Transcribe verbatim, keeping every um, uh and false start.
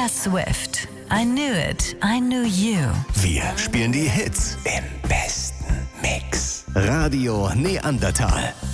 Swift. I knew it, I knew you. Wir spielen die Hits im besten Mix. Radio Neandertal.